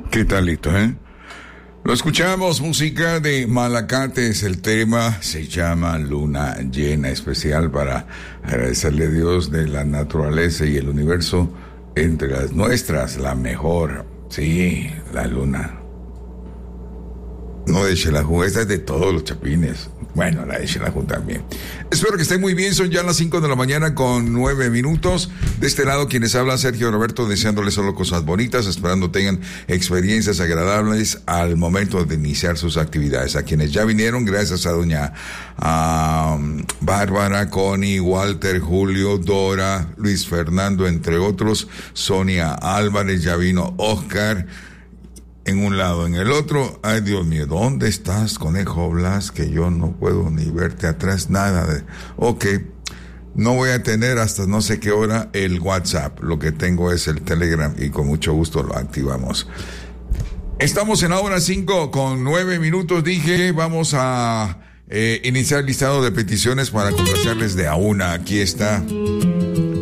¿Qué talito, Lo escuchamos, música de Malacates, el tema se llama Luna Llena, especial para agradecerle a Dios de la naturaleza y el universo, entre las nuestras, la mejor, sí, la luna. No de Xelajú, esta es de todos los chapines. Bueno, la de Xelajú también. Espero que estén muy bien, son ya las 5 de la mañana con 9 minutos. De este lado, quienes hablan, Sergio Roberto, deseándoles solo cosas bonitas, esperando tengan experiencias agradables al momento de iniciar sus actividades. A quienes ya vinieron, gracias a doña Bárbara, Connie, Walter, Julio, Dora, Luis Fernando, entre otros, Sonia Álvarez, ya vino Oscar, en un lado, en el otro, ay Dios mío, ¿dónde estás, Conejo Blas? Que yo no puedo ni verte atrás, nada de... Ok, no voy a tener hasta no sé qué hora el WhatsApp, lo que tengo es el Telegram y con mucho gusto lo activamos. Estamos en la hora 5 con 9 minutos, dije, vamos a iniciar el listado de peticiones para complacerles de a una, aquí está...